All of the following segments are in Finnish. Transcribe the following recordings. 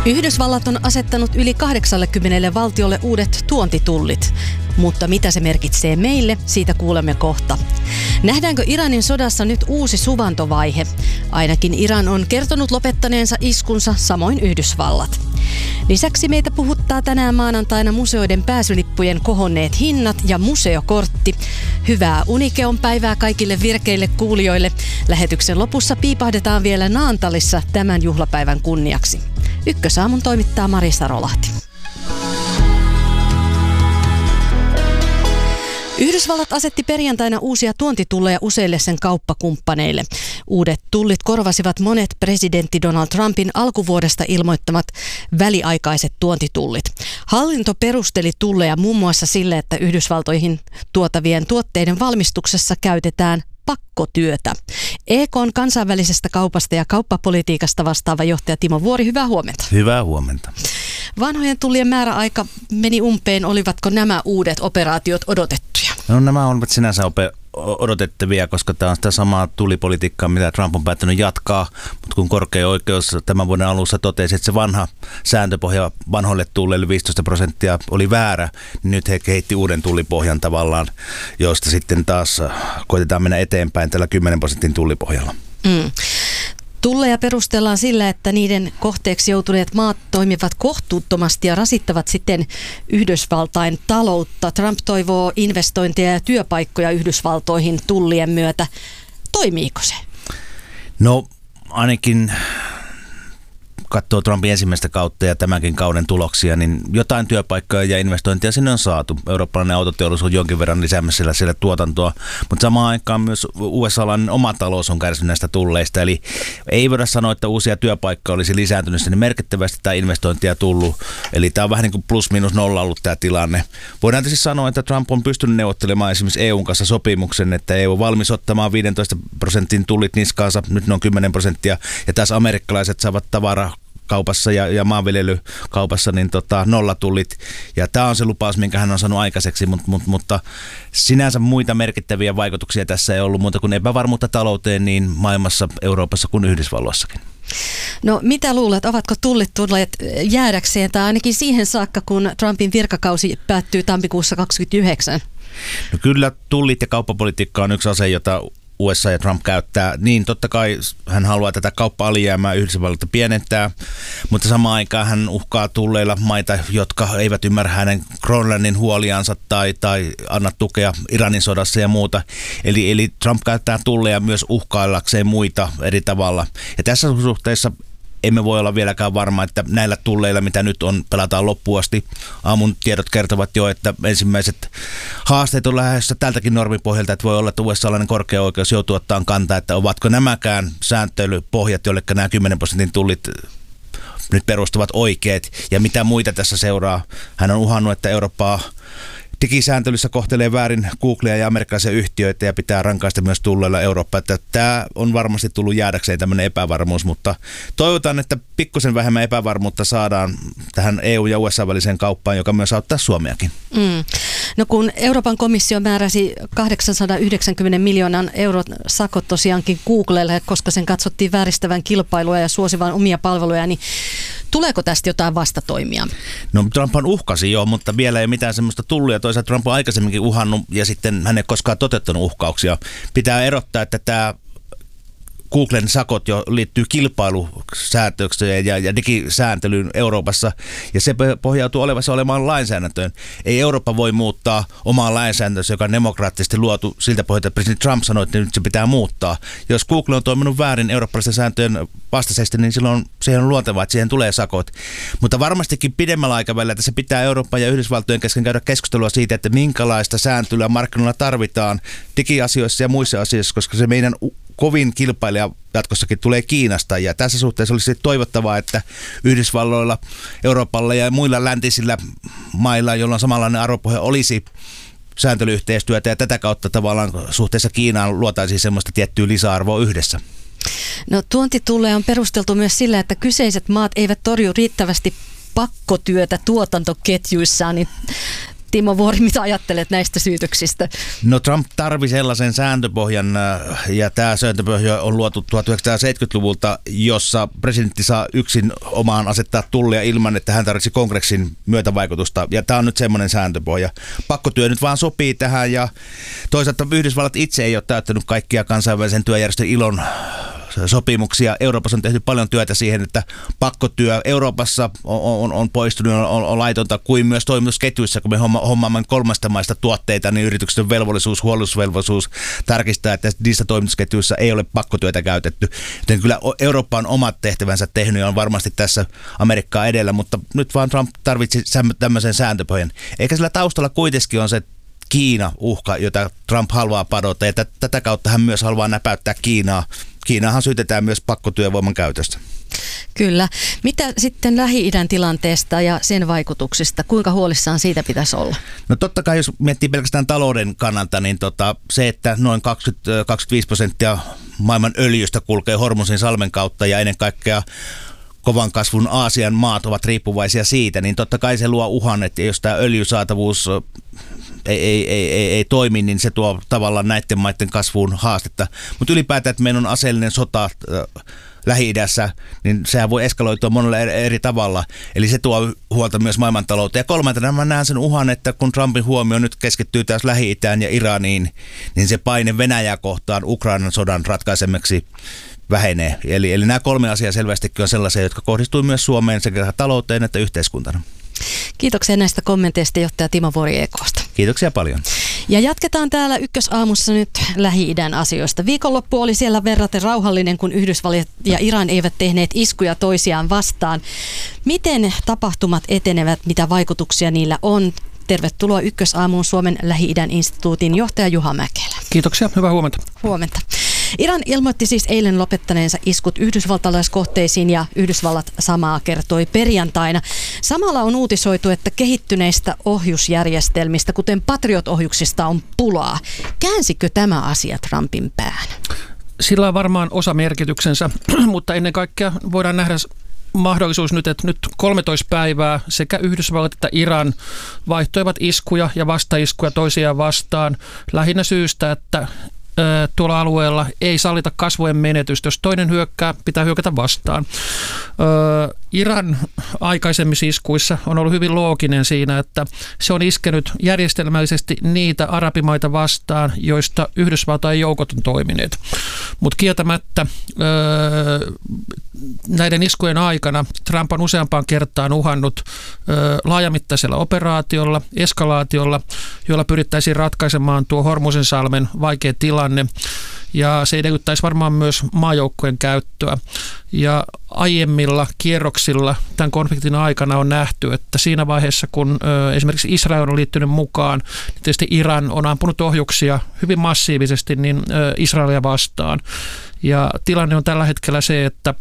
Yhdysvallat on asettanut yli 80 valtiolle uudet tuontitullit. Mutta mitä se merkitsee meille, siitä kuulemme kohta. Nähdäänkö Iranin sodassa nyt uusi suvantovaihe? Ainakin Iran on kertonut lopettaneensa iskunsa, samoin Yhdysvallat. Lisäksi meitä puhuttaa tänään maanantaina museoiden pääsylippujen kohonneet hinnat ja museokortti. Hyvää Unikeon päivää kaikille virkeille kuulijoille. Lähetyksen lopussa piipahdetaan vielä Naantalissa tämän juhlapäivän kunniaksi. Ykkösaamun toimittaa Marisa Rolahti. Yhdysvallat asetti perjantaina uusia tuontitulleja useille sen kauppakumppaneille. Uudet tullit korvasivat monet presidentti Donald Trumpin alkuvuodesta ilmoittamat väliaikaiset tuontitullit. Hallinto perusteli tulleja muun muassa sille, että Yhdysvaltoihin tuotavien tuotteiden valmistuksessa käytetään pakkotyötä. EK:n kansainvälisestä kaupasta ja kauppapolitiikasta vastaava johtaja Timo Vuori, hyvää huomenta. Hyvää huomenta. Vanhojen tullien määräaika meni umpeen. Olivatko nämä uudet operaatiot odotettuja? No nämä ovat sinänsä odotettavia, koska tämä on sitä samaa tullipolitiikkaa, mitä Trump on päättänyt jatkaa. Mutta kun korkea oikeus tämän vuoden alussa totesi, että se vanha sääntöpohja vanhoille tulleille 15% oli väärä, niin nyt he kehitti uuden tullipohjan tavallaan, josta sitten taas koitetaan mennä eteenpäin tällä 10% tullipohjalla. Tulleja perustellaan sillä, että niiden kohteeksi joutuneet maat toimivat kohtuuttomasti ja rasittavat sitten Yhdysvaltain taloutta. Trump toivoo investointeja ja työpaikkoja Yhdysvaltoihin tullien myötä. Toimiiko se? No ainakin katsoo Trumpin ensimmäistä kautta ja tämänkin kauden tuloksia, niin jotain työpaikkoja ja investointia sinne on saatu. Eurooppalainen autoteollisuus on jonkin verran lisäämässä siellä tuotantoa, mutta samaan aikaan myös USA-lainen oma talous on kärsinyt näistä tulleista. Eli ei voida sanoa, että uusia työpaikkoja olisi lisääntynyt sinne merkittävästi tai investointia tullut. Eli tämä on vähän niin kuin plus minus nolla ollut tämä tilanne. Voidaan tietysti sanoa, että Trump on pystynyt neuvottelemaan esimerkiksi EUn kanssa sopimuksen, että EU on valmis ottamaan 15% tullit niskaansa, nyt ne on 10%, ja tässä amerikkalaiset saavat tavaraa kaupassa ja maanviljelykaupassa niin nollatullit. Ja tämä on se lupaus, minkä hän on saanut aikaiseksi, mutta sinänsä muita merkittäviä vaikutuksia tässä ei ollut muuta kuin epävarmuutta talouteen niin maailmassa, Euroopassa kuin Yhdysvalloissakin. No mitä luulet, ovatko tullit tulleet jäädäkseen tai ainakin siihen saakka, kun Trumpin virkakausi päättyy tammikuussa 2029? No kyllä tullit ja kauppapolitiikka on yksi ase, jota USA ja Trump käyttää, niin totta kai hän haluaa tätä kauppa-alijäämää Yhdysvalloilta pienentää, mutta samaan aikaan hän uhkaa tulleilla maita, jotka eivät ymmärrä hänen Grönlannin huoliansa tai anna tukea Iranin sodassa ja muuta. Eli Trump käyttää tulleja myös uhkaillakseen muita eri tavalla. Ja tässä suhteessa emme voi olla vieläkään varma, että näillä tulleilla, mitä nyt on, pelataan loppuun asti. Aamun tiedot kertovat jo, että ensimmäiset haasteet on lähdössä tältäkin normipohjalta, että voi olla, että USA-lainen korkea oikeus joutuu ottaa kantaa, että ovatko nämäkään sääntelypohjat, jolleka nämä 10% tullit nyt perustuvat oikeat, ja mitä muita tässä seuraa. Hän on uhannut, että Eurooppaa digisääntelyssä kohtelee väärin Googlea ja amerikkalaisia yhtiöitä ja pitää rankaista myös tulleilla Eurooppaa. Että tämä on varmasti tullut jäädäkseen tämmöinen epävarmuus, mutta toivotaan, että pikkusen vähemmän epävarmuutta saadaan tähän EU- ja USA-väliseen kauppaan, joka myös auttaa Suomeakin. No kun Euroopan komissio määräsi 890 miljoonan euron sakot tosiaankin Googlelle, koska sen katsottiin vääristävän kilpailua ja suosivan omia palveluja, niin tuleeko tästä jotain vastatoimia? No Trump uhkasi jo, mutta vielä ei mitään semmoista tullut, ja toisaalta Trump on aikaisemminkin uhannut ja sitten hän ei koskaan toteuttanut uhkauksia. Pitää erottaa, että tämä Googlen sakot jo liittyy kilpailusäätökseen ja digisääntelyyn Euroopassa, ja se pohjautuu olemaan lainsäädäntöön. Ei Eurooppa voi muuttaa omaa lainsäädäntöä, joka on demokraattisesti luotu siltä pohjalta, että presidentti Trump sanoi, että nyt se pitää muuttaa. Jos Google on toiminut väärin eurooppalaisten sääntöjen vastaisesti, niin silloin siihen on luontevaa, että siihen tulee sakot. Mutta varmastikin pidemmällä aikavälillä, että se pitää Euroopan ja Yhdysvaltojen kesken käydä keskustelua siitä, että minkälaista sääntelyä markkinoilla tarvitaan digiasioissa ja muissa asioissa, koska se meidän kovin kilpailija jatkossakin tulee Kiinasta, ja tässä suhteessa olisi toivottavaa, että Yhdysvalloilla, Euroopalla ja muilla läntisillä mailla, joilla on samanlainen arvopohja, olisi sääntelyyhteistyötä, ja tätä kautta tavallaan suhteessa Kiinaan luotaisiin semmoista tiettyä lisäarvoa yhdessä. No tuontitulleja on perusteltu myös sillä, että kyseiset maat eivät torju riittävästi pakkotyötä tuotantoketjuissaan, niin Timo Vuori, mitä ajattelet näistä syytöksistä? No Trump tarvii sellaisen sääntöpohjan, ja tämä sääntöpohja on luotu 1970-luvulta, jossa presidentti saa yksin omaan asettaa tulleja ilman, että hän tarvitsi kongressin myötävaikutusta. Ja tämä on nyt semmoinen sääntöpohja. Pakkotyö nyt vaan sopii tähän, ja toisaalta Yhdysvallat itse ei ole täyttänyt kaikkia kansainvälisen työjärjestön ILOn sopimuksia. Euroopassa on tehty paljon työtä siihen, että pakkotyö Euroopassa on poistunut, on laitonta, kuin myös toimitusketjuissa, kun me hommaamme kolmesta maista tuotteita, niin yrityksen velvollisuus, huolellisuusvelvollisuus tarkistaa, että niissä toimitusketjuissa ei ole pakkotyötä käytetty. Joten kyllä Eurooppa on omat tehtävänsä tehnyt ja on varmasti tässä Amerikkaa edellä, mutta nyt vaan Trump tarvitsi tämmöisen sääntöpohjan. Eikä sillä taustalla kuitenkin on se Kiina-uhka, jota Trump haluaa padota, ja tätä kautta hän myös haluaa näpäyttää Kiinaa. Kiinaahan syytetään myös pakkotyövoiman käytöstä. Kyllä. Mitä sitten Lähi-idän tilanteesta ja sen vaikutuksista? Kuinka huolissaan siitä pitäisi olla? No totta kai, jos miettii pelkästään talouden kannalta, niin se, että noin 25% maailman öljystä kulkee Hormuzin salmen kautta ja ennen kaikkea kovan kasvun Aasian maat ovat riippuvaisia siitä, niin totta kai se luo uhan, että jos tämä öljysaatavuus ei toimi, niin se tuo tavallaan näiden maiden kasvuun haastetta. Mutta ylipäätään, että meillä on aseellinen sota Lähi-idässä, niin sehän voi eskaloitua monella eri tavalla. Eli se tuo huolta myös maailmantalouteen. Ja kolmantena mä näen sen uhan, että kun Trumpin huomio nyt keskittyy taas Lähi-itään ja Iraniin, niin se paine Venäjää kohtaan Ukrainan sodan ratkaisemeksi vähenee. Eli nämä kolme asiaa selvästikin on sellaisia, jotka kohdistuu myös Suomeen sekä talouteen että yhteiskuntana. Kiitoksia näistä kommenteista, johtaja Timo Vuori EK:sta. Kiitoksia paljon. Ja jatketaan täällä Ykkösaamussa nyt Lähi-idän asioista. Viikonloppu oli siellä verraten rauhallinen, kun Yhdysvallat ja Iran eivät tehneet iskuja toisiaan vastaan. Miten tapahtumat etenevät, mitä vaikutuksia niillä on? Tervetuloa Ykkösaamuun Suomen Lähi-idän instituutin johtaja Juha Mäkelä. Kiitoksia, hyvää huomenta. Huomenta. Iran ilmoitti siis eilen lopettaneensa iskut yhdysvaltalaiskohteisiin ja Yhdysvallat samaa kertoi perjantaina. Samalla on uutisoitu, että kehittyneistä ohjusjärjestelmistä, kuten Patriot-ohjuksista, on pulaa. Käänsikö tämä asia Trumpin pään? Sillä on varmaan osa merkityksensä, mutta ennen kaikkea voidaan nähdä mahdollisuus nyt, että nyt 13 päivää sekä Yhdysvallat että Iran vaihtoivat iskuja ja vastaiskuja toisiaan vastaan lähinnä syystä, että tuolla alueella ei sallita kasvojen menetystä. Jos toinen hyökkää, pitää hyökätä vastaan. Iran aikaisemmissa iskuissa on ollut hyvin looginen siinä, että se on iskenyt järjestelmällisesti niitä arabimaita vastaan, joista Yhdysvaltain joukot on toimineet. Mutta kieltämättä näiden iskujen aikana Trump on useampaan kertaan uhannut laajamittaisella operaatiolla, eskalaatiolla, jolla pyrittäisiin ratkaisemaan tuo Hormuzin salmen vaikea tilanne. Ja se edellyttäisi varmaan myös maajoukkojen käyttöä. Ja aiemmilla kierroksilla tämän konfliktin aikana on nähty, että siinä vaiheessa, kun esimerkiksi Israel on liittynyt mukaan, niin tietysti Iran on ampunut ohjuksia hyvin massiivisesti niin Israelia vastaan. Ja tilanne on tällä hetkellä se, että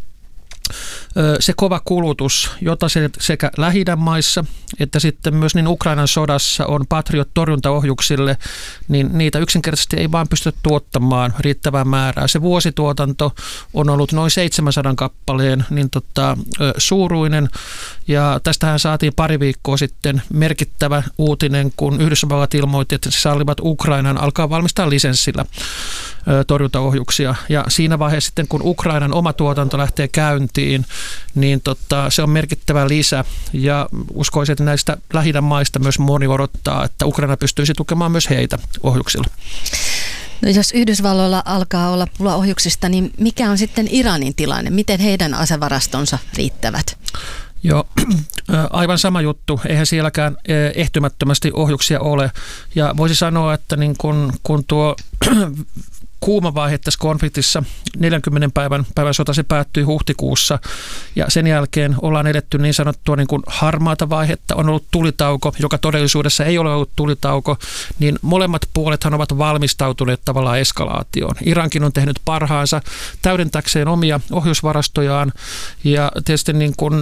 se kova kulutus, jota sekä Lähi-idän maissa että sitten myös niin Ukrainan sodassa on Patriot-torjuntaohjuksille, niin niitä yksinkertaisesti ei vaan pystytä tuottamaan riittävää määrää. Se vuosituotanto on ollut noin 700 kappaleen suuruinen, ja tästähän saatiin pari viikkoa sitten merkittävä uutinen, kun Yhdysvallat ilmoitti, että se sallivat Ukrainan alkaa valmistaa lisenssillä torjuntaohjuksia. Ja siinä vaiheessa sitten, kun Ukrainan oma tuotanto lähtee käyntiin, niin se on merkittävä lisä. Ja uskoisin, että näistä Lähi-idän maista myös moni odottaa, että Ukraina pystyisi tukemaan myös heitä ohjuksilla. No jos Yhdysvalloilla alkaa olla pula ohjuksista, niin mikä on sitten Iranin tilanne? Miten heidän asevarastonsa riittävät? Joo, aivan sama juttu. Eihän sielläkään ehtymättömästi ohjuksia ole. Ja voisi sanoa, että niin kun tuo kuuma vaihe tässä konfliktissa, 40 päivän sota, se päättyi huhtikuussa, ja sen jälkeen ollaan edetty niin sanottua niin kuin harmaata vaihetta, on ollut tulitauko, joka todellisuudessa ei ole ollut tulitauko, niin molemmat puolethan ovat valmistautuneet tavallaan eskalaatioon. Irankin on tehnyt parhaansa täydentäkseen omia ohjusvarastojaan, ja tietysti niin kuin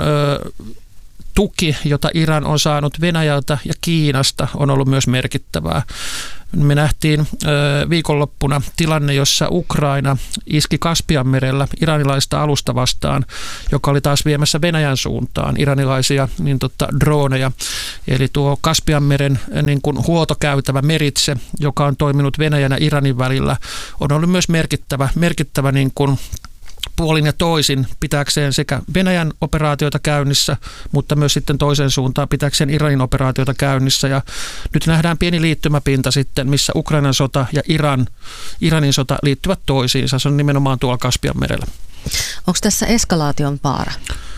tuki, jota Iran on saanut Venäjältä ja Kiinasta, on ollut myös merkittävää. Me nähtiin viikonloppuna tilanne, jossa Ukraina iski Kaspianmerellä iranilaista alusta vastaan, joka oli taas viemässä Venäjän suuntaan iranilaisia droneja. Eli tuo Kaspianmeren niin kuin huoltokäytävä meritse, joka on toiminut Venäjän ja Iranin välillä, on ollut myös merkittävä niin kuin puolin ja toisin pitääkseen sekä Venäjän operaatioita käynnissä, mutta myös sitten toiseen suuntaan pitääkseen Iranin operaatioita käynnissä. Ja nyt nähdään pieni liittymäpinta sitten, missä Ukrainan sota ja Iranin sota liittyvät toisiinsa. Se on nimenomaan tuolla Kaspianmerellä. Onko tässä eskalaation vaara?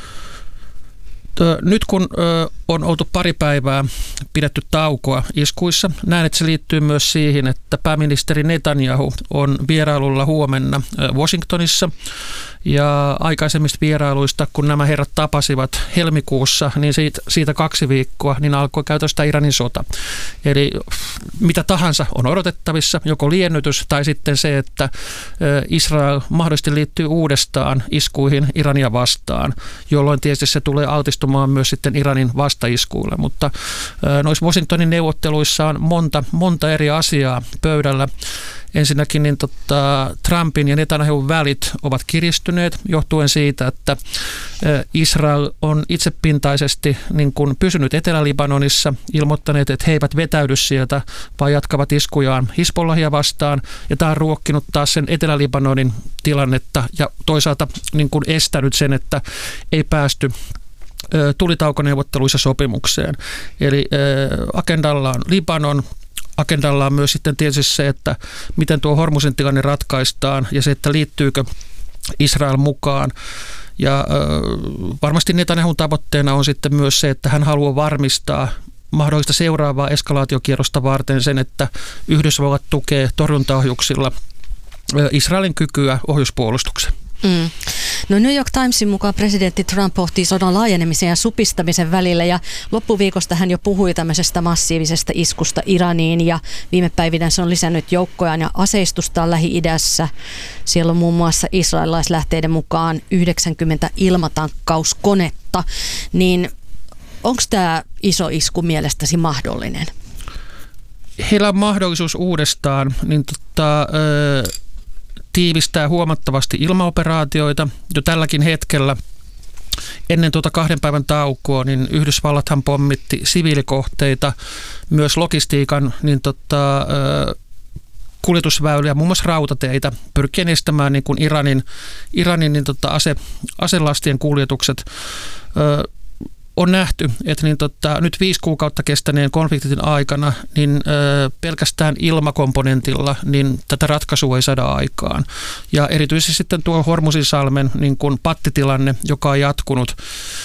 Nyt kun on oltu pari päivää pidetty taukoa iskuissa, näen, että se liittyy myös siihen, että pääministeri Netanyahu on vierailulla huomenna Washingtonissa. Ja aikaisemmista vierailuista, kun nämä herrat tapasivat helmikuussa, niin siitä 2 viikkoa, niin alkoi käytöstä Iranin sota. Eli mitä tahansa on odotettavissa, joko liennytys tai sitten se, että Israel mahdollisesti liittyy uudestaan iskuihin Irania vastaan, jolloin tietysti se tulee altistumaan myös sitten Iranin vastaiskuille. Mutta noissa Washingtonin neuvotteluissa on monta eri asiaa pöydällä. Ensinnäkin niin Trumpin ja Netanyahun välit ovat kiristyneet johtuen siitä, että Israel on itsepintaisesti niin kuin pysynyt Etelä-Libanonissa, ilmoittaneet, että he eivät vetäydy sieltä, vaan jatkavat iskujaan Hizbollahia vastaan. Ja tämä on ruokkinut taas sen Etelä-Libanonin tilannetta ja toisaalta niin kuin estänyt sen, että ei päästy tulitaukoneuvotteluissa sopimukseen. Eli agendalla on Libanon. Agendalla on myös sitten tietysti se, että miten tuo Hormuzin tilanne ratkaistaan ja se, että liittyykö Israel mukaan. Ja varmasti Netanyahun tavoitteena on sitten myös se, että hän haluaa varmistaa mahdollista seuraavaa eskalaatiokierrosta varten sen, että Yhdysvallat tukee torjuntaohjuksilla Israelin kykyä ohjuspuolustukseen. No New York Timesin mukaan presidentti Trump pohtii sodan laajenemisen ja supistamisen välillä ja loppuviikosta hän jo puhui tämmöisestä massiivisesta iskusta Iraniin ja viime päivinä se on lisännyt joukkojaan ja aseistustaan Lähi-idässä. Siellä on muun muassa israelilaislähteiden mukaan 90 ilmatankkauskonetta, niin onko tämä iso isku mielestäsi mahdollinen? Heillä on mahdollisuus uudestaan tiivistää huomattavasti ilmaoperaatioita. Jo tälläkin hetkellä ennen 2 päivän taukoa, niin Yhdysvallathan pommitti siviilikohteita, myös logistiikan kuljetusväyliä, muun muassa rautateitä, pyrkien estämään niin kuin Iranin aselastien kuljetukset. On nähty, että nyt 5 kuukautta kestäneen konfliktin aikana niin pelkästään ilmakomponentilla niin tätä ratkaisua ei saada aikaan. Ja erityisesti sitten tuo Hormuzinsalmen niin kuin pattitilanne, joka on jatkunut,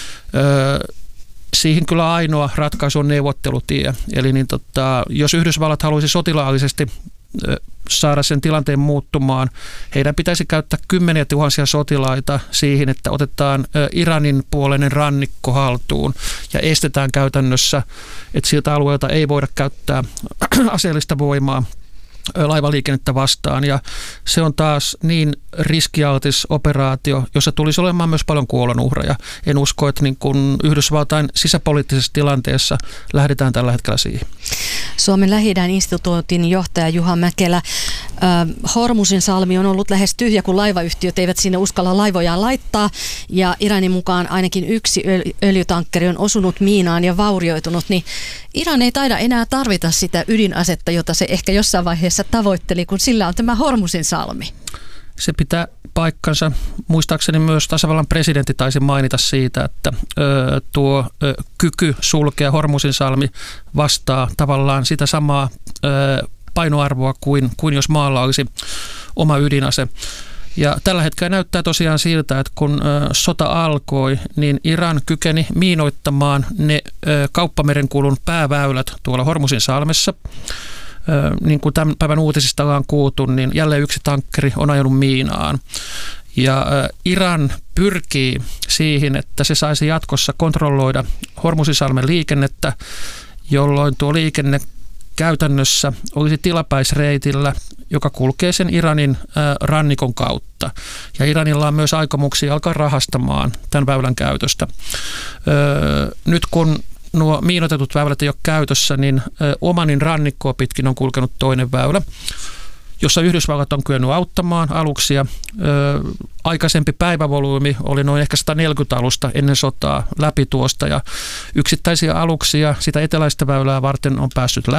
siihen kyllä ainoa ratkaisu on neuvottelutie. Eli jos Yhdysvallat haluaisi sotilaallisesti saada sen tilanteen muuttumaan, heidän pitäisi käyttää 10 000 sotilaita siihen, että otetaan Iranin puoleinen rannikko haltuun ja estetään käytännössä, että siltä alueelta ei voida käyttää aseellista voimaa laivaliikennettä vastaan. Ja se on taas niin riskialtis operaatio, jossa tulisi olemaan myös paljon kuolonuhreja. En usko, että niin kuin Yhdysvaltain sisäpoliittisessa tilanteessa lähdetään tällä hetkellä siihen. Suomen Lähi-idän instituutin johtaja Juha Mäkelä. Hormuzin salmi on ollut lähes tyhjä, kun laivayhtiöt eivät sinne uskalla laivojaan laittaa. Ja Iranin mukaan ainakin 1 öljytankkeri on osunut miinaan ja vaurioitunut. Niin Iran ei taida enää tarvita sitä ydinasetta, jota se ehkä jossain vaiheessa tavoitteli, kun sillä on tämä Hormuzin salmi. Se pitää paikkansa. Muistaakseni myös tasavallan presidentti taisi mainita siitä, että tuo kyky sulkea Hormuzin salmi vastaa tavallaan sitä samaa painoarvoa kuin jos maalla olisi oma ydinase. Ja tällä hetkellä näyttää tosiaan siltä, että kun sota alkoi, niin Iran kykeni miinoittamaan ne kauppamerenkulun pääväylät tuolla Hormuzin salmessa. Niin kuin tämän päivän uutisista ollaan kuultu, niin jälleen 1 tankkeri on ajanut miinaan. Ja Iran pyrkii siihen, että se saisi jatkossa kontrolloida Hormuzinsalmen liikennettä, jolloin tuo liikenne käytännössä olisi tilapäisreitillä, joka kulkee sen Iranin rannikon kautta. Ja Iranilla on myös aikomuksia alkaa rahastamaan tämän väylän käytöstä. Nyt kun nuo miinoitetut väylät ei ole käytössä, niin Omanin rannikkoa pitkin on kulkenut toinen väylä, jossa Yhdysvallat on kyennyt auttamaan aluksia. Aikaisempi päivävolyymi oli noin ehkä 140 alusta ennen sotaa läpi tuosta, ja yksittäisiä aluksia sitä eteläistä väylää varten on päässyt läpi.